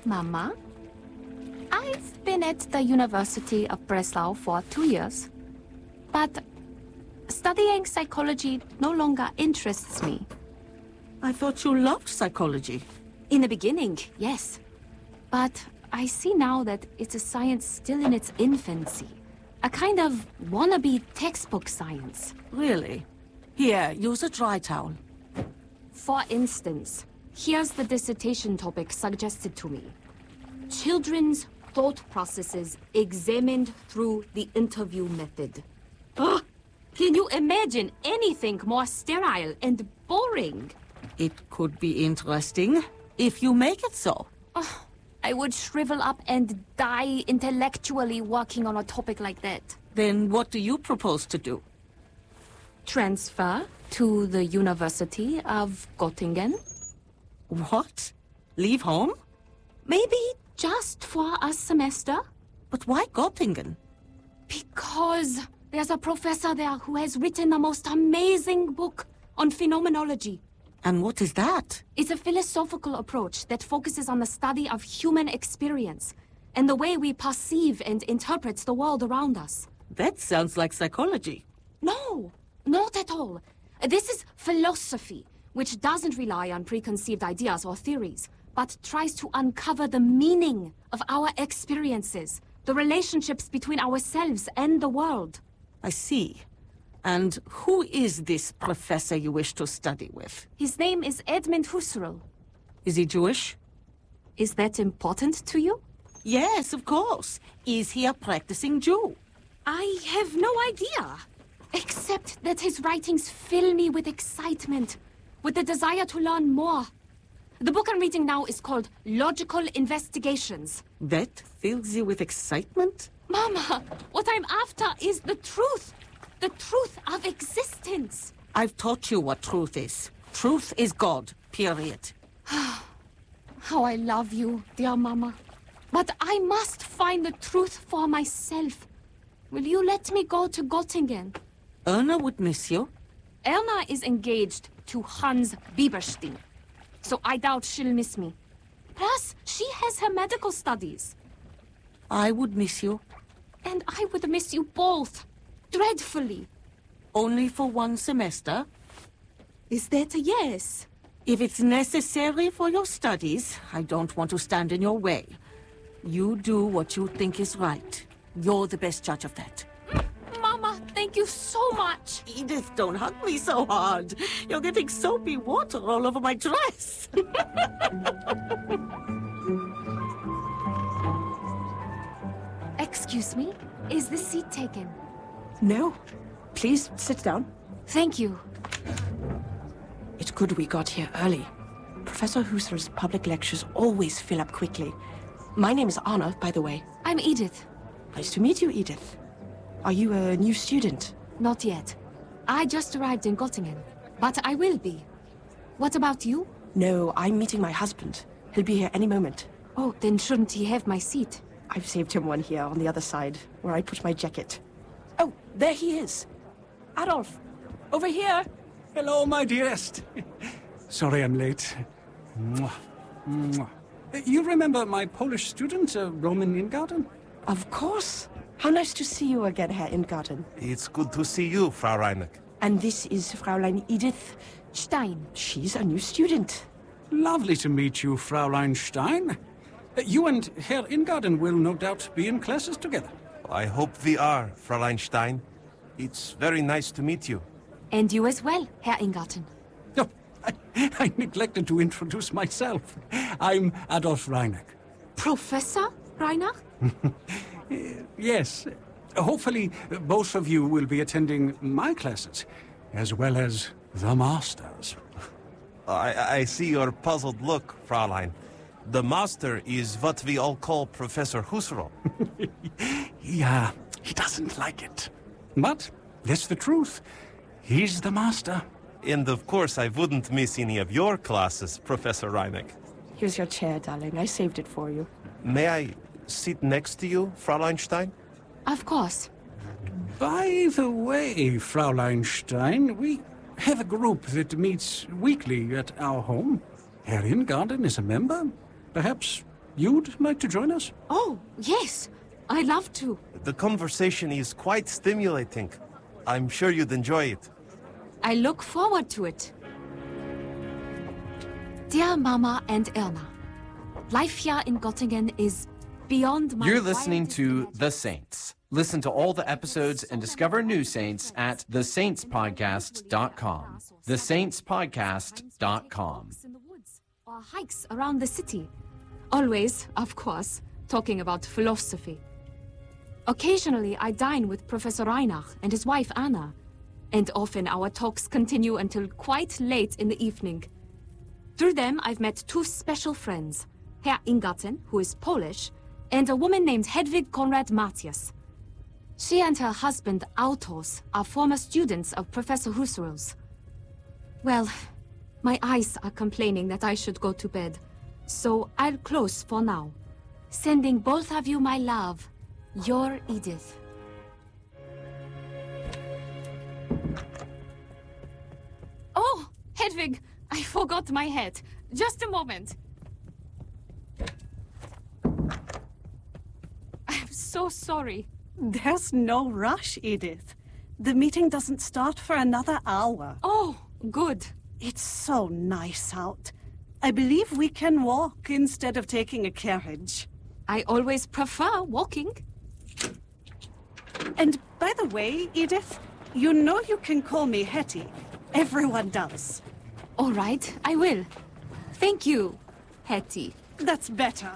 Mama, I've been at the University of Breslau for 2 years, but studying psychology no longer interests me. I thought you loved psychology. In the beginning, yes. But I see now that it's a science still in its infancy. A kind of wannabe textbook science. Really? Here, use a dry towel. For instance, here's the dissertation topic suggested to me. Children's thought processes examined through the interview method. Ugh! Can you imagine anything more sterile and boring? It could be interesting if you make it so. I would shrivel up and die intellectually working on a topic like that. Then what do you propose to do? Transfer to the University of Göttingen? What? Leave home? Maybe just for a semester? But why Göttingen? Because there's a professor there who has written the most amazing book on phenomenology. And what is that? It's a philosophical approach that focuses on the study of human experience and the way we perceive and interpret the world around us. That sounds like psychology. No, not at all. This is philosophy, which doesn't rely on preconceived ideas or theories, but tries to uncover the meaning of our experiences, the relationships between ourselves and the world. I see. And who is this professor you wish to study with? His name is Edmund Husserl. Is he Jewish? Is that important to you? Yes, of course. Is he a practicing Jew? I have no idea. Except that his writings fill me with excitement, with the desire to learn more. The book I'm reading now is called Logical Investigations. That fills you with excitement? Mama, what I'm after is the truth. The truth of existence. I've taught you what truth is. Truth is God, period. How I love you, dear Mama. But I must find the truth for myself. Will you let me go to Göttingen? Erna would miss you. Erna is engaged to Hans Bieberstein, so I doubt she'll miss me. Plus, she has her medical studies. I would miss you. And I would miss you both. Dreadfully. Only for one semester? Is that a yes? If it's necessary for your studies, I don't want to stand in your way. You do what you think is right. You're the best judge of that. Mama, thank you so much. Edith, don't hug me so hard. You're getting soapy water all over my dress. Excuse me? Is the seat taken? No. Please, sit down. Thank you. It's good we got here early. Professor Husserl's public lectures always fill up quickly. My name is Anna, by the way. I'm Edith. Nice to meet you, Edith. Are you a new student? Not yet. I just arrived in Göttingen, but I will be. What about you? No, I'm meeting my husband. He'll be here any moment. Oh, then shouldn't he have my seat? I've saved him one here on the other side, where I put my jacket. Oh, there he is. Adolf, over here. Hello, my dearest. Sorry I'm late. Mwah. Mwah. You remember my Polish student, Roman Ingarden? Of course. How nice to see you again, Herr Ingarten. It's good to see you, Frau Reineck. And this is Fräulein Edith Stein. She's a new student. Lovely to meet you, Fraulein Stein. You and Herr Ingarden will no doubt be in classes together. I hope we are, Fraulein Stein. It's very nice to meet you. And you as well, Herr Ingarten. Oh, I neglected to introduce myself. I'm Adolf Reineck. Professor Reinach? Yes. Hopefully, both of you will be attending my classes, as well as the Master's. I see your puzzled look, Fraulein. The Master is what we all call Professor Husserl. Yeah, he doesn't like it. But that's the truth. He's the Master. And of course, I wouldn't miss any of your classes, Professor Reineck. Here's your chair, darling. I saved it for you. May I sit next to you, Fraulein Stein? Of course. By the way, Fraulein Stein, we have a group that meets weekly at our home. Herr Ingarden is a member. Perhaps You'd like to join us? Oh, yes. I'd love to. The conversation is quite stimulating. I'm sure you'd enjoy it. I look forward to it. Dear Mama and Erna, life here in Göttingen is beyond my You're listening wildest to imagination. The Saints. Listen to all the episodes and discover new saints at thesaintspodcast.com. Thesaintspodcast.com. Walks in the woods or hikes around the city. Always, of course, talking about philosophy. Occasionally, I dine with Professor Reinach and his wife Anna, and often our talks continue until quite late in the evening. Through them, I've met two special friends, Herr Ingarten, who is Polish, and a woman named Hedwig Konrad Matthias. She and her husband, Autos, are former students of Professor Husserl's. Well, my eyes are complaining that I should go to bed, so I'll close for now. Sending both of you my love. Your Edith. Oh, Hedwig, I forgot my hat. Just a moment. I'm so sorry. There's no rush, Edith. The meeting doesn't start for another hour. Oh, good. It's so nice out. I believe we can walk instead of taking a carriage. I always prefer walking. And by the way, Edith, you know you can call me Hetty. Everyone does. All right, I will. Thank you, Hetty. That's better.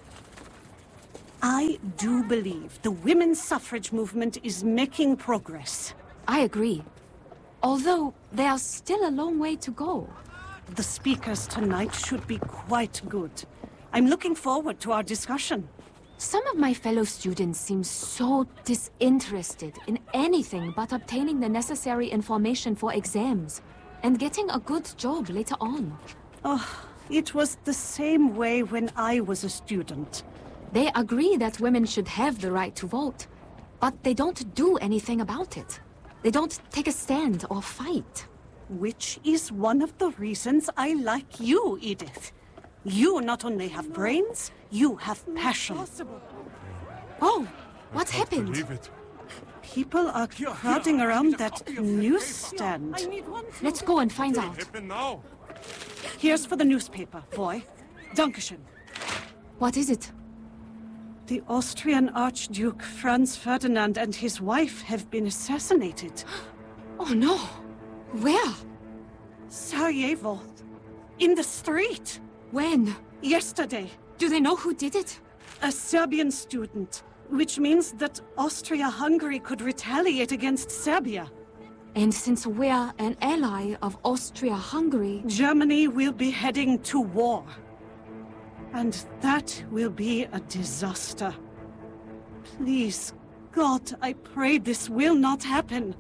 I do believe the women's suffrage movement is making progress. I agree. Although there's still a long way to go. The speakers tonight should be quite good. I'm looking forward to our discussion. Some of my fellow students seem so disinterested in anything but obtaining the necessary information for exams and getting a good job later on. Oh, it was the same way when I was a student. They agree that women should have the right to vote, but they don't do anything about it. They don't take a stand or fight. Which is one of the reasons I like you, Edith. You not only have brains, you have passion. Oh, what happened? Believe it. People are crowding around that newsstand. Let's go and find out. Happen now. Here's for the newspaper, boy. Dankeschön. What is it? The Austrian Archduke Franz Ferdinand and his wife have been assassinated. Oh no! Where? Sarajevo. In the street. When? Yesterday. Do they know who did it? A Serbian student. Which means that Austria-Hungary could retaliate against Serbia. And since we're an ally of Austria-Hungary... Germany will be heading to war. And that will be a disaster. Please, God, I pray this will not happen.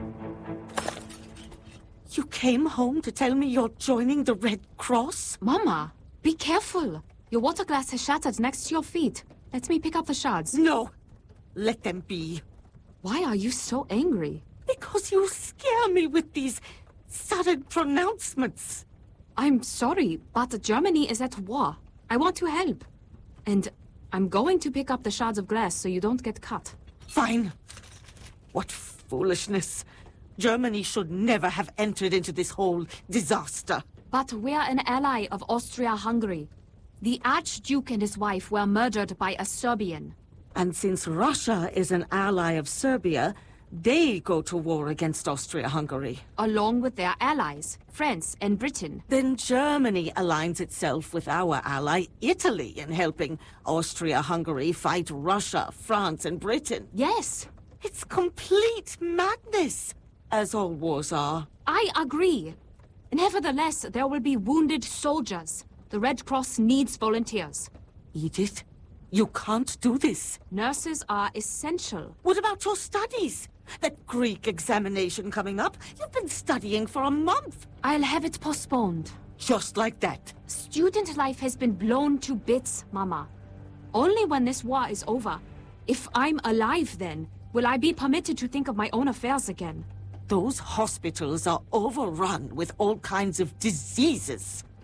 You came home to tell me you're joining the Red Cross? Mama, be careful. Your water glass has shattered next to your feet. Let me pick up the shards. No. Let them be. Why are you so angry? Because you scare me with these sudden pronouncements. I'm sorry, but Germany is at war. I want to help. And I'm going to pick up the shards of glass so you don't get cut. Fine. What foolishness. Germany should never have entered into this whole disaster. But we're an ally of Austria-Hungary. The Archduke and his wife were murdered by a Serbian. And since Russia is an ally of Serbia, they go to war against Austria-Hungary. Along with their allies, France and Britain. Then Germany aligns itself with our ally, Italy, in helping Austria-Hungary fight Russia, France, and Britain. Yes, It's complete madness, as all wars are. I agree. Nevertheless, there will be wounded soldiers. The Red Cross needs volunteers. Edith, you can't do this. Nurses are essential. What about your studies? That Greek examination coming up? You've been studying for a month. I'll have it postponed. Just like that. Student life has been blown to bits, Mama. Only when this war is over, if I'm alive then, will I be permitted to think of my own affairs again. Those hospitals are overrun with all kinds of diseases.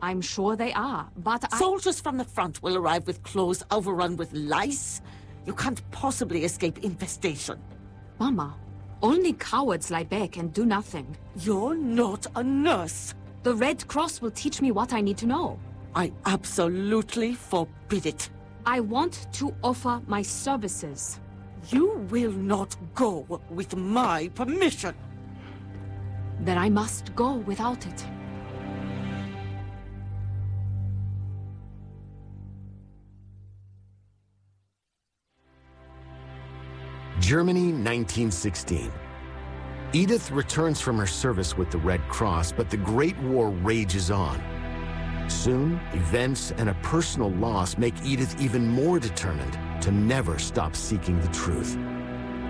I'm sure they are, but Soldiers from the front will arrive with clothes overrun with lice. You can't possibly escape infestation. Mama, only cowards lie back and do nothing. You're not a nurse. The Red Cross will teach me what I need to know. I absolutely forbid it. I want to offer my services. You will not go with my permission. Then I must go without it. Germany, 1916. Edith returns from her service with the Red Cross, but the Great War rages on. Soon, events and a personal loss make Edith even more determined to never stop seeking the truth.